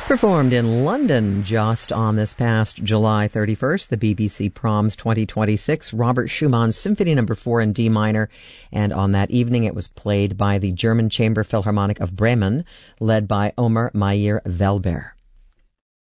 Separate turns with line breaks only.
Performed in London just on this past July 31st, the BBC Proms 2026, Robert Schumann's Symphony No. 4 in D minor, and on that evening it was played by the German Chamber Philharmonic of Bremen, led by Omer Meyer-Welber.